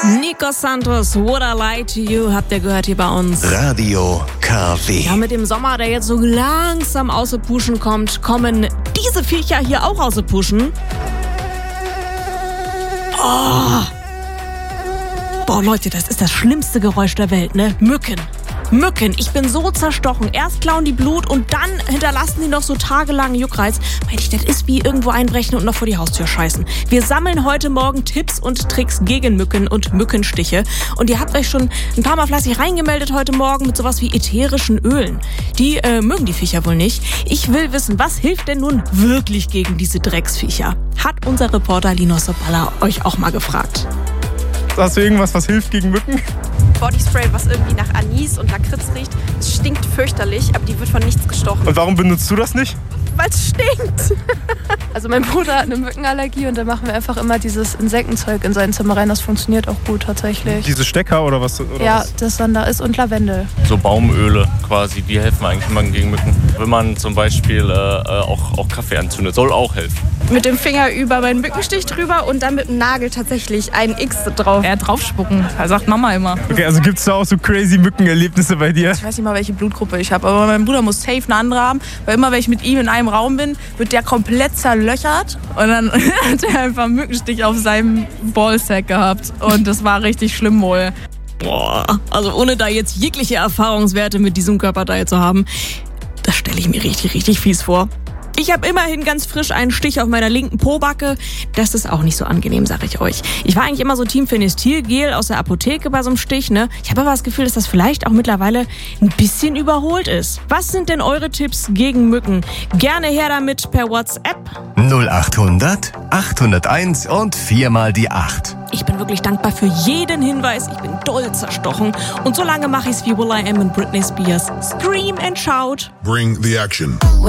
Nico Santos, Would I Lie to You, habt ihr gehört hier bei uns. Radio KW. Ja, mit dem Sommer, der jetzt so langsam aus dem Puschen kommt, kommen diese Viecher hier auch aus dem Puschen. Oh. Boah, Leute, das ist das schlimmste Geräusch der Welt, ne? Mücken. Ich bin so zerstochen. Erst klauen die Blut und dann hinterlassen die noch so tagelang Juckreiz. Meinte ich, das ist wie irgendwo einbrechen und noch vor die Haustür scheißen. Wir sammeln heute Morgen Tipps und Tricks gegen Mücken und Mückenstiche. Und ihr habt euch schon ein paar Mal fleißig reingemeldet heute Morgen mit sowas wie ätherischen Ölen. Die mögen die Viecher wohl nicht. Ich will wissen, was hilft denn nun wirklich gegen diese Drecksviecher? Hat unser Reporter Linus Soballa euch auch mal gefragt. Hast du irgendwas, was hilft gegen Mücken? Bodyspray, was irgendwie nach Anis und Lakritz riecht. Es stinkt fürchterlich, aber die wird von nichts gestochen. Und warum benutzt du das nicht? Weil es stinkt. Also mein Bruder hat eine Mückenallergie und da machen wir einfach immer dieses Insektenzeug in sein Zimmer rein. Das funktioniert auch gut tatsächlich. Diese Stecker oder was? Oder ja, was? das dann da ist und Lavendel. So Baumöle quasi, die helfen eigentlich immer gegen Mücken. Wenn man zum Beispiel auch Kaffee anzündet, soll auch helfen. Mit dem Finger über meinen Mückenstich drüber und dann mit dem Nagel tatsächlich ein X drauf. Ja, draufspucken, sagt Mama immer. Okay, also gibt es da auch so crazy Mückenerlebnisse bei dir? Ich weiß nicht mal, welche Blutgruppe ich habe, aber mein Bruder muss safe eine andere haben, weil immer, wenn ich mit ihm in einem Raum bin, wird der komplett zerlöchert und dann hat er einfach einen Mückenstich auf seinem Ballsack gehabt und das war richtig schlimm wohl. Boah, also ohne da jetzt jegliche Erfahrungswerte mit diesem Körperteil zu haben, das stelle ich mir richtig fies vor. Ich habe immerhin ganz frisch einen Stich auf meiner linken Pobacke. Das ist auch nicht so angenehm, sag ich euch. Ich war eigentlich immer so Team Phenestilgel aus der Apotheke bei so einem Stich, ne? Ich habe aber das Gefühl, dass das vielleicht auch mittlerweile ein bisschen überholt ist. Was sind denn eure Tipps gegen Mücken? Gerne her damit per WhatsApp. 0800 801 und 4 die 8. Ich bin wirklich dankbar für jeden Hinweis. Ich bin doll zerstochen. Und so lange mache ich's wie Will.i.am und Britney Spears. Scream and shout. Bring the action.